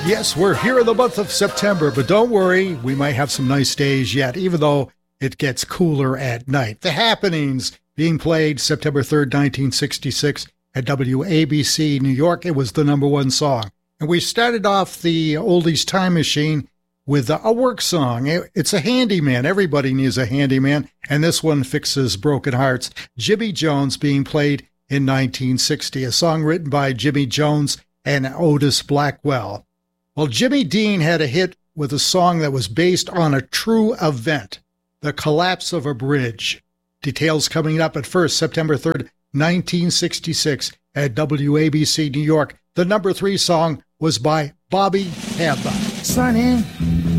Yes, we're here in the month of September, but don't worry, we might have some nice days yet, even though it gets cooler at night. The Happenings being played September 3rd, 1966 at WABC New York. It was the number one song. And we started off the Oldies Time Machine with a work song. It's a handyman. Everybody needs a handyman, and this one fixes broken hearts. Jimmy Jones being played in 1960, a song written by Jimmy Jones and Otis Blackwell. Well, Jimmy Dean had a hit with a song that was based on a true event, the collapse of a bridge. Details coming up at first, September 3rd, 1966 at WABC New York. The number 3 song was by Bobby Hebb. Sonny,